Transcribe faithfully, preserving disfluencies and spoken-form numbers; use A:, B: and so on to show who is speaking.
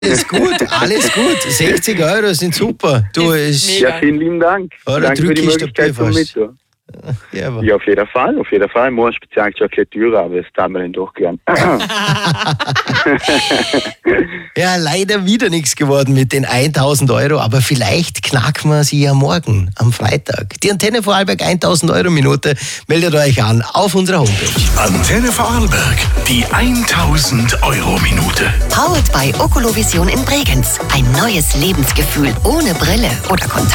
A: Alles gut, alles gut. sechzig Euro sind super. Du, es,
B: Ja, vielen lieben Dank.
A: Oder
B: Danke für die
A: drück ich
B: Möglichkeit
A: dabei
B: zum
A: fast.
B: Mittag.
A: ja, aber.
B: Ja, auf jeden Fall, auf jeden Fall. Morgen speziell Chocolatiere, aber das darf man dann doch gern.
A: ja, leider wieder nichts geworden mit den tausend Euro, aber vielleicht knacken wir sie ja morgen, am Freitag. Die Antenne Vorarlberg tausend Euro Minute. Meldet euch an auf unserer Homepage.
C: Antenne Vorarlberg, die tausend Euro Minute.
D: Powered by Okolovision in Bregenz. Ein neues Lebensgefühl ohne Brille oder Kontakt.